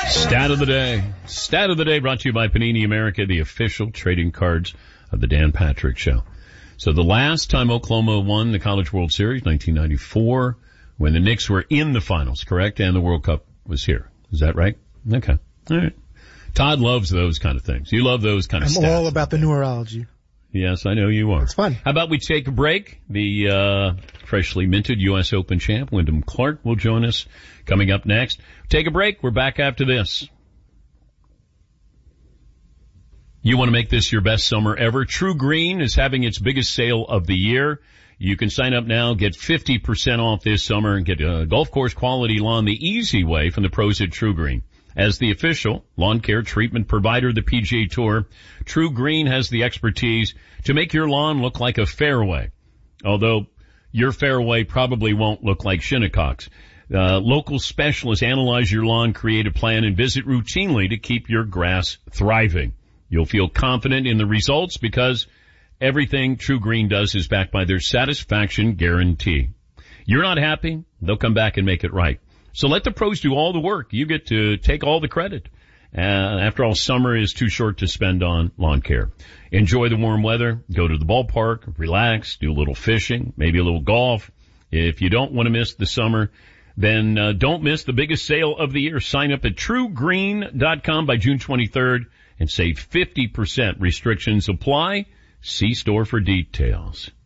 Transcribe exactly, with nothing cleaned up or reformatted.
Stat of the day. Stat of the day brought to you by Panini America, the official trading cards of the Dan Patrick Show. So the last time Oklahoma won the College World Series, nineteen ninety-four, when the Knicks were in the finals, correct? And the World Cup was here. Is that right? Okay. All right. Todd loves those kind of things. You love those kind of I'm stats. all about the numerology. Yes, I know you are. It's fun. How about we take a break? The uh freshly minted U S Open champ, Wyndham Clark, will join us coming up next. Take a break. We're back after this. You want to make this your best summer ever? True Green is having its biggest sale of the year. You can sign up now, get fifty percent off this summer, and get a golf course quality lawn the easy way from the pros at True Green. As the official lawn care treatment provider of the P G A Tour, True Green has the expertise to make your lawn look like a fairway. Although your fairway probably won't look like Shinnecock's. Uh, local specialists analyze your lawn, create a plan, and visit routinely to keep your grass thriving. You'll feel confident in the results because everything True Green does is backed by their satisfaction guarantee. You're not happy? They'll come back and make it right. So let the pros do all the work. You get to take all the credit. Uh, after all, summer is too short to spend on lawn care. Enjoy the warm weather. Go to the ballpark, relax, do a little fishing, maybe a little golf. If you don't want to miss the summer, then uh, don't miss the biggest sale of the year. Sign up at true green dot com by June twenty-third and save fifty percent. Restrictions apply. See store for details.